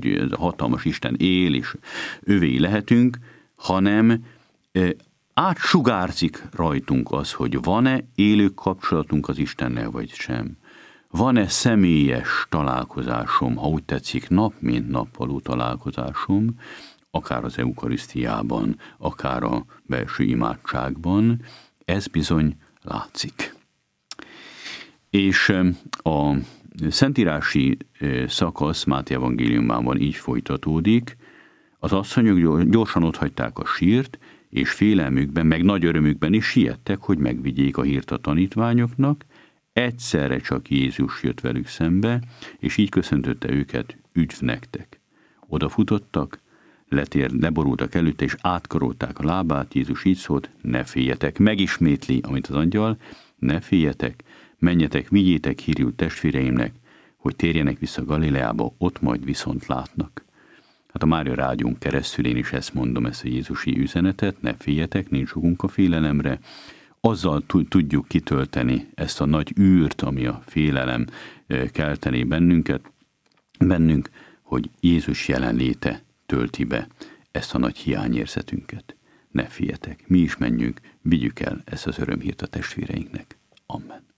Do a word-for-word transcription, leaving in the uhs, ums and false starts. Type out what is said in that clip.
hogy ez a hatalmas Isten él, és övéi lehetünk, hanem átsugárzik rajtunk az, hogy van-e élő kapcsolatunk az Istennel, vagy sem. Van-e személyes találkozásom, ha úgy tetszik, nap mint nap való találkozásom, akár az eukarisztiában, akár a belső imádságban, ez bizony látszik. És a szentírási szakasz Máté evangéliumában így folytatódik, az asszonyok gyorsan otthagyták a sírt, és félelmükben, meg nagy örömükben is siettek, hogy megvigyék a hírt a tanítványoknak. Egyszerre csak Jézus jött velük szembe, és így köszöntötte őket: üdv nektek. Odafutottak, letér, leborultak előtte, és átkarolták a lábát. Jézus így szólt: ne féljetek. Megismétli, amit az angyal: ne féljetek, menjetek, vigyétek hírül testvéreimnek, hogy térjenek vissza Galileába, ott majd viszont látnak. Hát a Mária Rádión keresztül én is ezt mondom, ezt a jézusi üzenetet: ne féljetek, nincs okunk a félelemre. Azzal tudjuk kitölteni ezt a nagy űrt, ami a félelem keltené bennünket, bennünk, hogy Jézus jelenléte tölti be ezt a nagy hiányérzetünket. Ne féljetek, mi is menjünk, vigyük el ezt az örömhírt a testvéreinknek. Amen.